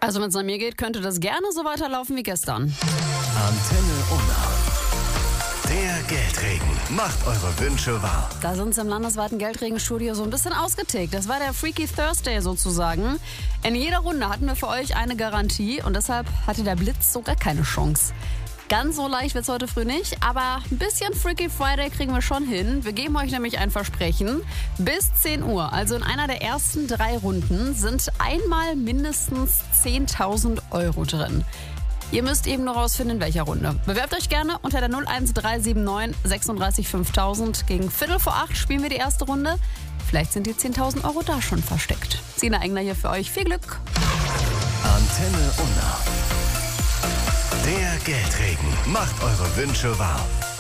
Also wenn es nach mir geht, könnte das gerne so weiterlaufen wie gestern. Antenne Unna. Der Geldregen macht eure Wünsche wahr. Da sind sie im landesweiten Geldregenstudio so ein bisschen ausgetickt. Das war der Freaky Thursday sozusagen. In jeder Runde hatten wir für euch eine Garantie und deshalb hatte der Blitz sogar keine Chance. Ganz so leicht wird es heute früh nicht, aber ein bisschen Freaky Friday kriegen wir schon hin. Wir geben euch nämlich ein Versprechen. Bis 10 Uhr, also in einer der ersten 3 Runden, sind einmal mindestens 10.000 Euro drin. Ihr müsst eben nur rausfinden, in welcher Runde. Bewerbt euch gerne unter der 01379 36 5000. Gegen 7:45 spielen wir die erste Runde. Vielleicht sind die 10.000 Euro da schon versteckt. Sina Engler hier für euch. Viel Glück. Antenne Unna. Der Geldregen macht eure Wünsche wahr.